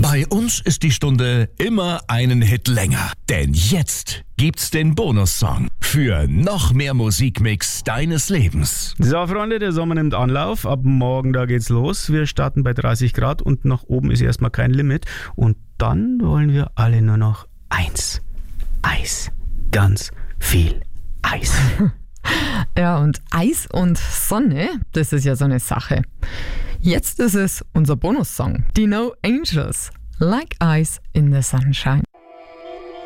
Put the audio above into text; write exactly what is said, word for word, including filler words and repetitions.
Bei uns ist die Stunde immer einen Hit länger. Denn jetzt gibt's den Bonussong für noch mehr Musikmix deines Lebens. So, Freunde, der Sommer nimmt Anlauf. Ab morgen, da geht's los. Wir starten bei dreißig Grad und nach oben ist erstmal kein Limit. Und dann wollen wir alle nur noch eins. Eis. Ganz viel Eis. Ja, und Eis und Sonne, das ist ja so eine Sache. Jetzt ist es unser Bonussong. Die No Angels, Like Ice in the Sunshine.